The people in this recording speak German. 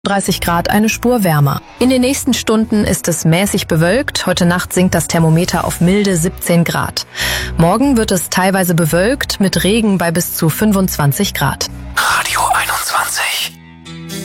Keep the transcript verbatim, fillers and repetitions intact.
dreißig Grad, eine Spur wärmer. In den nächsten Stunden ist es mäßig bewölkt. Heute Nacht sinkt das Thermometer auf milde siebzehn Grad. Morgen wird es teilweise bewölkt mit Regen bei bis zu fünfundzwanzig Grad.